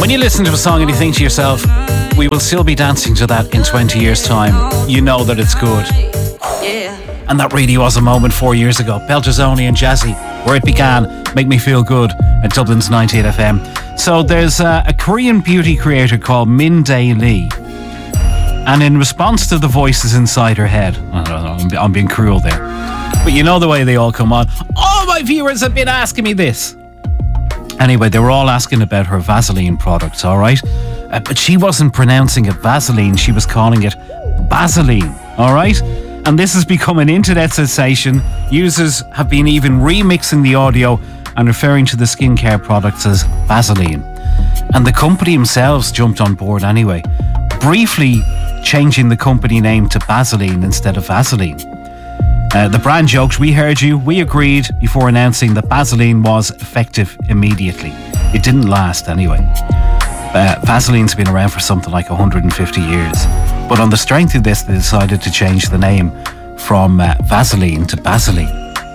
When you listen to a song and you think to yourself, we will still be dancing to that in 20 years' time, you know that it's good. And that really was a moment 4 years ago. Beltazoni and Jazzy, where it began, Make Me Feel Good at Dublin's 98 FM. So there's a Korean beauty creator called Min Dae Lee. And in response to the voices inside her head, I don't know, I'm being cruel there, but you know the way they all come on. All my viewers have been asking me this. Anyway, they were all asking about her Vaseline products, all right? But she wasn't pronouncing it Vaseline, she was calling it Vaseline, all right? And this has become an internet sensation. Users have been even remixing the audio and referring to the skincare products as Vaseline. And the company themselves jumped on board anyway, briefly changing the company name to Vaseline instead of Vaseline. The brand joked, we heard you, we agreed, before announcing that Vaseline was effective immediately. It didn't last anyway. Vaseline's been around for something like 150 years. But on the strength of this, they decided to change the name from Vaseline to Vaseline.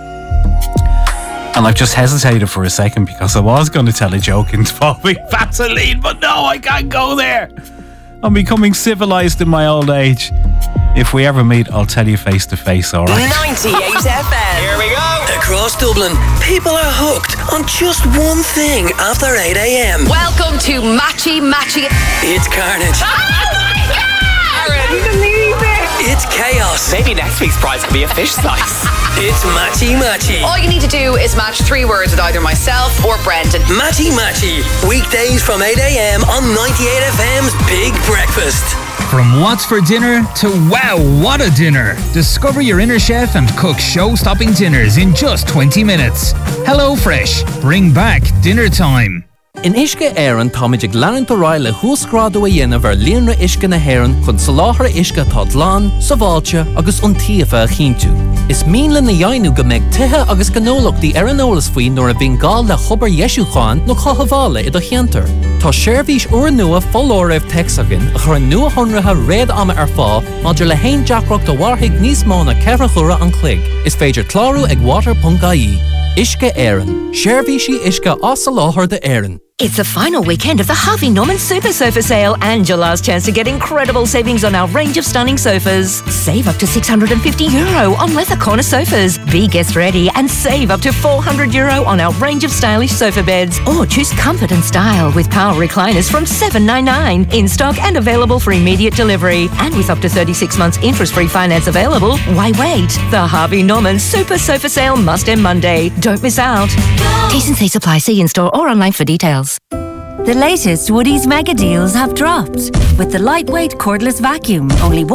And I've just hesitated for a second because I was going to tell a joke involving Vaseline, but no, I can't go there. I'm becoming civilised in my old age. If we ever meet, I'll tell you face to face, all right? 98 FM. Here we go. Across Dublin, people are hooked on just one thing after 8 a.m. Welcome to Matchy Matchy. It's carnage. Oh my God! Aaron, I believe it. It's chaos. Maybe next week's prize could be a fish slice. It's Matchy Matchy. All you need to do is match 3 words with either myself or Brendan. Matchy Matchy. Weekdays from 8 a.m. on 98 FM's Big Breakfast. From what's for dinner to wow, what a dinner. Discover your inner chef and cook show-stopping dinners in just 20 minutes. HelloFresh. Bring back dinner time. In Ishka Éireann táiméid ag leanann do ráille thuascrádú a dhéanamh ar líonra Ishka na hÉireann chun soláthar Ishka tá dlán, sa bháilte agus iontaofa a chinntiú. Is míle na dhéanú go mbeidh tithe agus gnólachtaí ar an eolas faoi nuair a bhíonn gá le chobar Yesúcháin nó chahabhála i do cheantar. Tá seirbhís uair nua follóibh texagan a chur nua honratha réad ama ar fá maidir le haon deacracht do warthaigh níos mó na ceithre chura an chloig. Is féidir clárú ag water.ie. Ishka Éireann. Seirbhísí Ishka as soláthar de Éireann. It's the final weekend of the Harvey Norman Super Sofa Sale and your last chance to get incredible savings on our range of stunning sofas. Save up to €650 on leather corner sofas. Be guest ready and save up to €400 on our range of stylish sofa beds. Or choose comfort and style with power recliners from $799. In stock and available for immediate delivery. And with up to 36 months interest-free finance available. Why wait? The Harvey Norman Super Sofa Sale must end Monday. Don't miss out. T's and C's apply. See in-store or online for details. The latest Woodies mega deals have dropped. With the lightweight cordless vacuum, only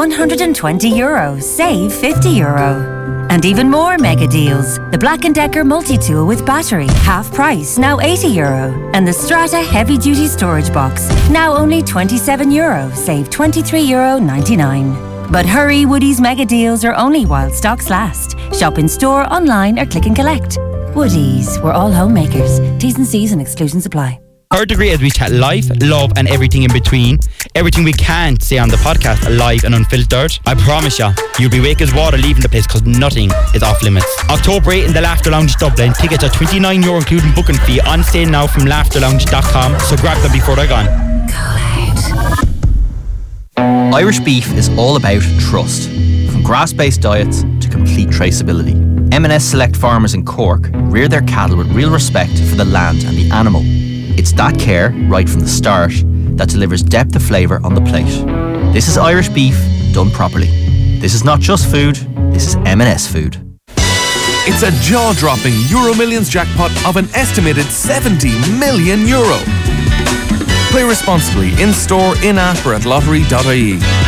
€120. Save €50. And even more mega deals. The Black & Decker multi-tool with battery, half price, now €80. And the Strata heavy-duty storage box, now only €27. Save €23.99. But hurry, Woodies mega deals are only while stocks last. Shop in store, online or click and collect. Woodies, we're all homemakers. T's and C's and exclusions apply. Our degree as we chat life, love and everything in between. Everything we can't say on the podcast live and unfiltered. I promise you, you'll be wake as water leaving the place because nothing is off limits. October 8 in the Laughter Lounge Dublin. Tickets are €29 including booking fee. On sale now from laughterlounge.com. So grab them before they're gone. Irish beef is all about trust. From grass-based diets to complete traceability. M&S Select Farmers in Cork rear their cattle with real respect for the land and the animal. It's that care, right from the start, that delivers depth of flavour on the plate. This is Irish beef done properly. This is not just food, this is M&S food. It's a jaw-dropping Euro Millions jackpot of an estimated €70 million. Play responsibly in-store, in-app or at lottery.ie.